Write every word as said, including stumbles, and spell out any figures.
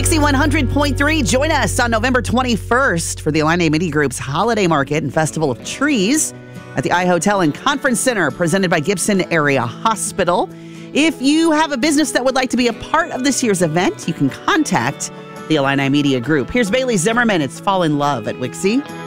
Wixie one hundred point three. Join us on November twenty-first for the Illini Media Group's Holiday Market and Festival of Trees at the iHotel and Conference Center, presented by Gibson Area Hospital. If you have a business that would like to be a part of this year's event, you can contact the Illini Media Group. Here's Bailey Zimmerman. It's Fall in Love at Wixie.